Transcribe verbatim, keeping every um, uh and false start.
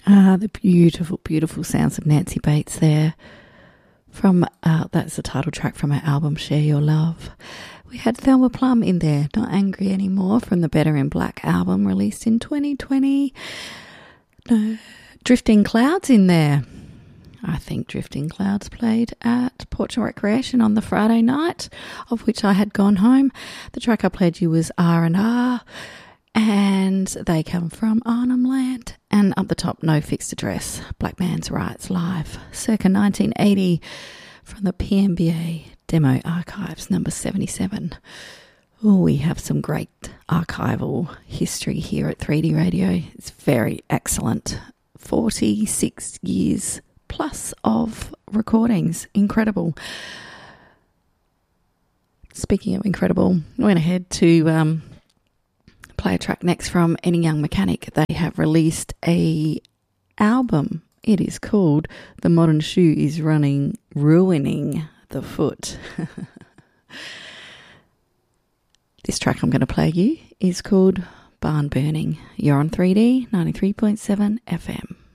Ah, the beautiful, beautiful sounds of Nancy Bates there. From uh, that's the title track from her album Share Your Love. We had Thelma Plum in there, Not Angry Anymore, from the Better in Black album released in twenty twenty. No, Drifting Clouds in there. I think Drifting Clouds played at Portrait Recreation on the Friday night, of which I had gone home. The track I played you was R and R, and they come from Arnhem Land. And up the top, No Fixed Address, Black Man's Rights Live, circa nineteen eighty, from the P M B A Demo Archives, number seventy-seven. Oh, we have some great archival history here at three D Radio. It's very excellent. forty-six years plus of recordings. Incredible. Speaking of incredible, I went ahead to um, play a track next from Any Young Mechanic. They have released a album. It is called The Modern Shoe is Running, Ruining the Foot. This track I'm going to play you is called Barn Burning. You're on three D, ninety-three point seven F M.